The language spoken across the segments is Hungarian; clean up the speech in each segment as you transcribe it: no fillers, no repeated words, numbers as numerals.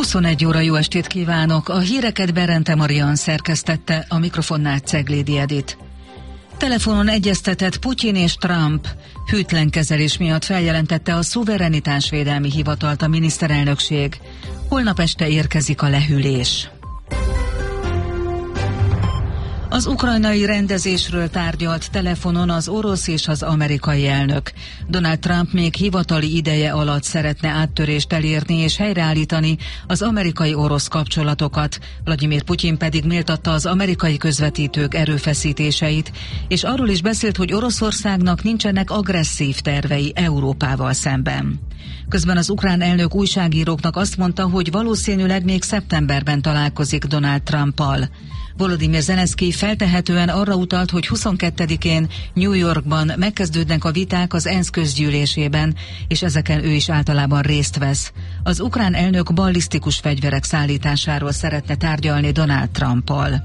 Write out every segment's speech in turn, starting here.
21 óra, jó estét kívánok! A híreket Berente Marian szerkesztette, a mikrofonnál Ceglédi Edit. Telefonon egyeztetett Putyin és Trump. Hűtlen kezelés miatt feljelentette a szuverenitásvédelmi hivatalt a miniszterelnökség. Holnap este érkezik a lehűlés. Az ukrajnai rendezésről tárgyalt telefonon az orosz és az amerikai elnök. Donald Trump még hivatali ideje alatt szeretne áttörést elérni és helyreállítani az amerikai-orosz kapcsolatokat. Vladimir Putyin pedig méltatta az amerikai közvetítők erőfeszítéseit, és arról is beszélt, hogy Oroszországnak nincsenek agresszív tervei Európával szemben. Közben az ukrán elnök újságíróknak azt mondta, hogy valószínűleg még szeptemberben találkozik Donald Trumpal. Volodymyr Zelenszkij feltehetően arra utalt, hogy 22-én New Yorkban megkezdődnek a viták az ENSZ közgyűlésében, és ezeken ő is általában részt vesz. Az ukrán elnök ballisztikus fegyverek szállításáról szeretne tárgyalni Donald Trumpal.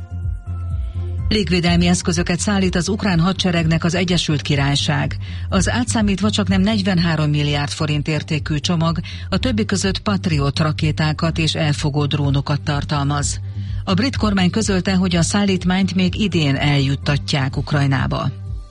Légvédelmi eszközöket szállít az ukrán hadseregnek az Egyesült Királyság. Az átszámítva csaknem 43 milliárd forint értékű csomag a többi között Patriot rakétákat és elfogó drónokat tartalmaz. A brit kormány közölte, hogy a szállítmányt még idén eljuttatják Ukrajnába.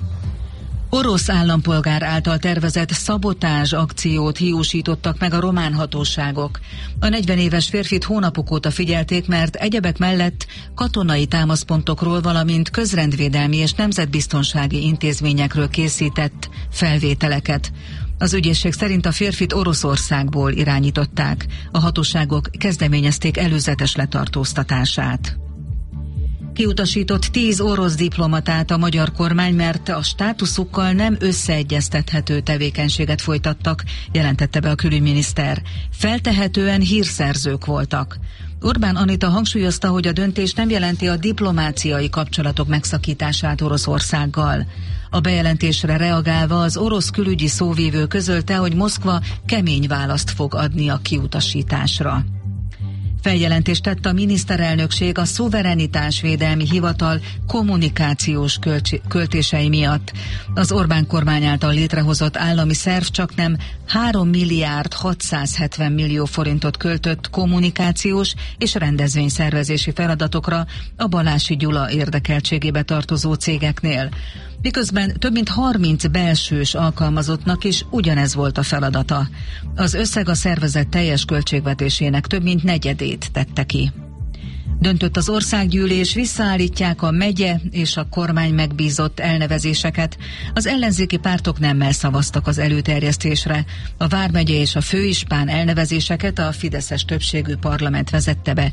Orosz állampolgár által tervezett szabotázs akciót hiúsítottak meg a román hatóságok. A 40 éves férfit hónapok óta figyelték, mert egyebek mellett katonai támaszpontokról, valamint közrendvédelmi és nemzetbiztonsági intézményekről készített felvételeket. Az ügyészség szerint a férfit Oroszországból irányították. A hatóságok kezdeményezték előzetes letartóztatását. Kiutasított 10 orosz diplomatát a magyar kormány, mert a státuszukkal nem összeegyeztethető tevékenységet folytattak, jelentette be a külügyminiszter. Feltehetően hírszerzők voltak. Orbán Anita hangsúlyozta, hogy a döntés nem jelenti a diplomáciai kapcsolatok megszakítását Oroszországgal. A bejelentésre reagálva az orosz külügyi szóvivő közölte, hogy Moszkva kemény választ fog adni a kiutasításra. Feljelentést tett a miniszterelnökség a szuverenitásvédelmi hivatal kommunikációs költései miatt. Az Orbán kormány által létrehozott állami szerv csaknem 3 milliárd 670 millió forintot költött kommunikációs és rendezvényszervezési feladatokra a Balási Gyula érdekeltségébe tartozó cégeknél. Miközben több mint 30 belsős alkalmazottnak is ugyanez volt a feladata. Az összeg a szervezet teljes költségvetésének több mint negyedét tette ki. Döntött az országgyűlés, visszaállítják a megye és a kormány megbízott elnevezéseket. Az ellenzéki pártok nemmel szavaztak az előterjesztésre. A vármegye és a főispán elnevezéseket a fideszes többségű parlament vezette be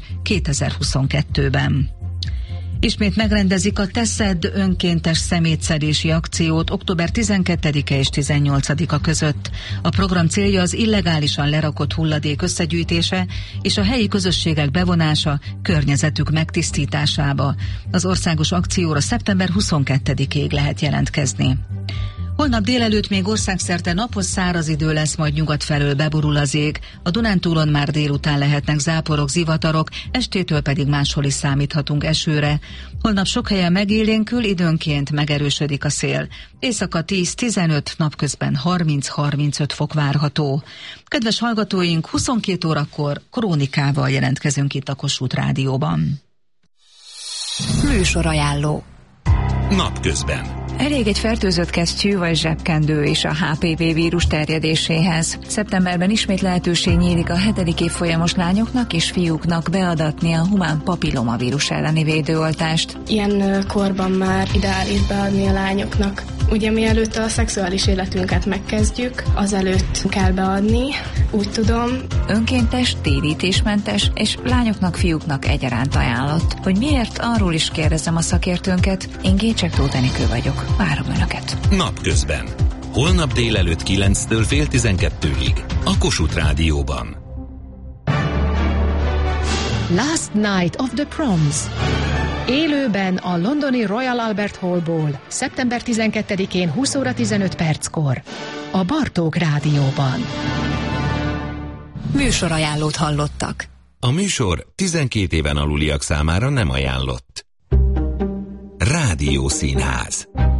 2022-ben. Ismét megrendezik a Teszed önkéntes szemétszedési akciót október 12-e és 18-a között. A program célja az illegálisan lerakott hulladék összegyűjtése és a helyi közösségek bevonása környezetük megtisztításába. Az országos akcióra szeptember 22-ig lehet jelentkezni. Holnap délelőtt még országszerte napos száraz idő lesz, majd nyugat felől beborul az ég. A Dunántúlon már délután lehetnek záporok, zivatarok, estétől pedig máshol is számíthatunk esőre. Holnap sok helyen megélénkül, időnként megerősödik a szél. Éjszaka 10-15, napközben 30-35 fok várható. Kedves hallgatóink, 22 órakor krónikával jelentkezünk itt a Kossuth Rádióban. Műsorajánló. Napközben. Elég egy fertőzött kesztyű vagy zsebkendő is a HPV vírus terjedéséhez. Szeptemberben ismét lehetőség nyílik a 7. évfolyamos lányoknak és fiúknak beadatni a humán papillomavírus elleni védőoltást. Ilyen korban már ideális beadni a lányoknak. Ugye mielőtt a szexuális életünket megkezdjük, azelőtt kell beadni, úgy tudom. Önkéntes, térítésmentes és lányoknak, fiúknak egyaránt ajánlott. Hogy miért, arról is kérdezem a szakértőnket. Én Gécsek Tóth Enikő vagyok. Várom Önöket. Napközben. Holnap délelőtt 9-től fél 12-ig. A Kossuth Rádióban. Last Night of the Proms. Élőben a londoni Royal Albert Hallból, szeptember 12-én 20 óra 15 perckor. A Bartók Rádióban. Műsorajánlót hallottak. A műsor 12 éven aluliak számára nem ajánlott. Rádiószínház.